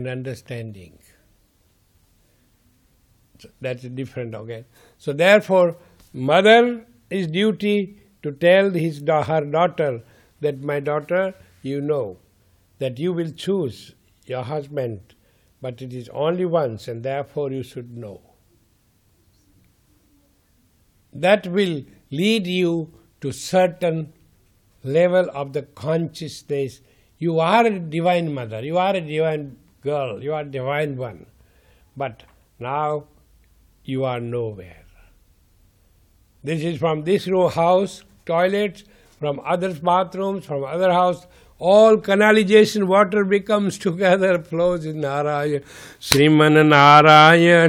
and understanding. So that's different again. So therefore, mother is duty to tell her daughter that, my daughter, you know that you will choose your husband, but it is only once, and therefore you should know. That will lead you to certain level of the consciousness. You are a divine mother, you are a divine girl, you are a divine one, but now you are nowhere. This is from this house, toilets, from other bathrooms, from other house, all canalization water becomes together, flows in Narayana, Sriman Narayana.